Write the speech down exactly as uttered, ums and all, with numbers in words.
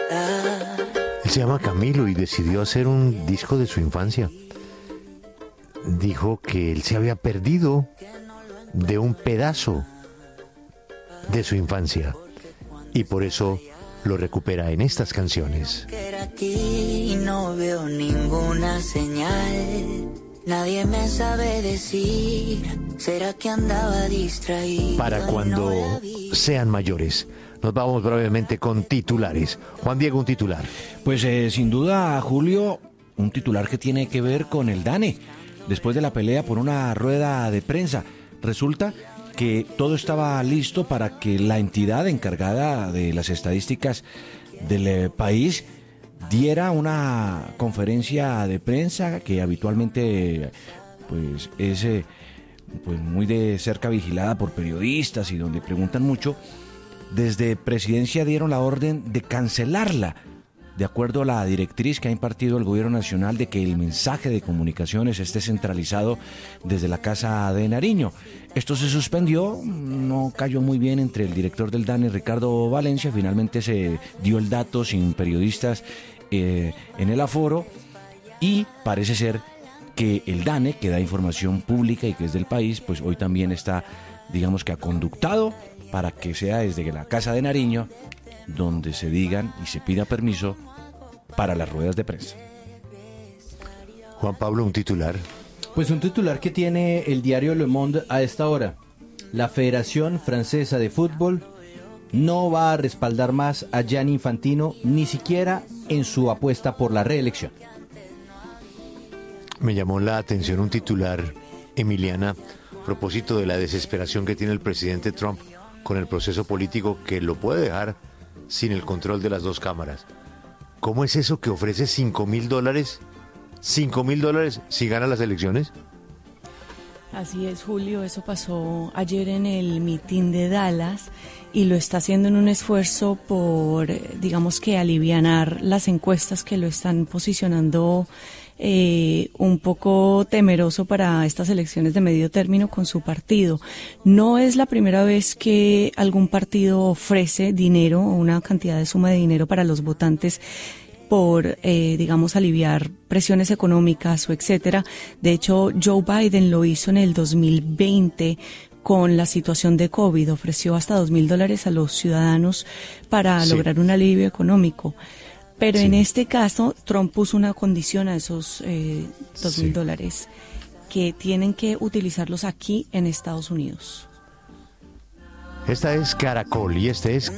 Él se llama Camilo y decidió hacer un disco de su infancia. Dijo que él se había perdido de un pedazo de su infancia y por eso lo recupera en estas canciones. Aquí no veo ninguna señal. Nadie me sabe decir. ¿Será que andaba distraído? Para cuando sean mayores. Nos vamos brevemente con titulares. Juan Diego, un titular. Pues eh, sin duda, Julio, un titular que tiene que ver con el DANE. Después de la pelea por una rueda de prensa, resulta que todo estaba listo para que la entidad encargada de las estadísticas del eh, país diera una conferencia de prensa que habitualmente pues es eh, pues muy de cerca vigilada por periodistas y donde preguntan mucho. Desde Presidencia dieron la orden de cancelarla, de acuerdo a la directriz que ha impartido el Gobierno Nacional de que el mensaje de comunicaciones esté centralizado desde la Casa de Nariño. Esto se suspendió, no cayó muy bien entre el director del DANE, Ricardo Valencia, finalmente se dio el dato sin periodistas eh, en el aforo y parece ser que el DANE, que da información pública y que es del país, pues hoy también está, digamos que aconductado para que sea desde la Casa de Nariño donde se digan y se pida permiso para las ruedas de prensa. Juan Pablo, un titular. Pues un titular que tiene el diario Le Monde a esta hora. La Federación Francesa de Fútbol no va a respaldar más a Gianni Infantino, ni siquiera en su apuesta por la reelección. Me llamó la atención un titular, Emiliana, a propósito de la desesperación que tiene el presidente Trump con el proceso político que lo puede dejar sin el control de las dos cámaras. ¿Cómo es eso que ofrece cinco mil dólares? ¿Cinco mil dólares si gana las elecciones? Así es, Julio, eso pasó ayer en el mitin de Dallas y lo está haciendo en un esfuerzo por, digamos que, alivianar las encuestas que lo están posicionando eh, un poco temeroso para estas elecciones de medio término con su partido. No es la primera vez que algún partido ofrece dinero o una cantidad de suma de dinero para los votantes por, eh, digamos, aliviar presiones económicas o etcétera. De hecho, Joe Biden lo hizo en el dos mil veinte con la situación de COVID. Ofreció hasta dos mil dólares a los ciudadanos para sí. lograr un alivio económico. Pero sí. en este caso, Trump puso una condición a esos eh, dos mil dólares, que tienen que utilizarlos aquí en Estados Unidos. Esta es Caracol y este es